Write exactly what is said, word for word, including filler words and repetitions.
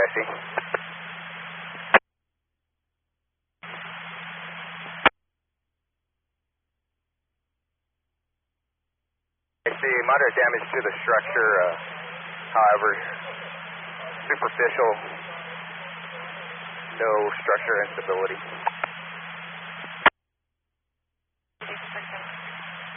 see. I see moderate damage to the structure, uh, however, superficial, no structure instability.